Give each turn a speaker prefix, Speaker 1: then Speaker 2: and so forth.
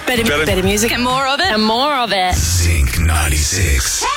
Speaker 1: Better music.
Speaker 2: And more of it.
Speaker 1: And more of it.
Speaker 3: Zinc 96.